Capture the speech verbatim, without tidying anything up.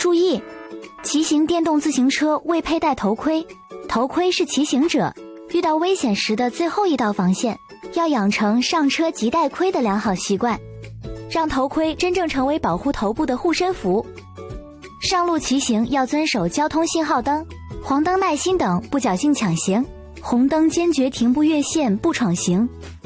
注意，骑行电动自行车未佩戴头盔，头盔是骑行者遇到危险时的最后一道防线，要养成上车即戴盔的良好习惯，让头盔真正成为保护头部的护身符。上路骑行要遵守交通信号灯、黄灯耐心等，不侥幸抢行，红灯坚决停步越线不闯行。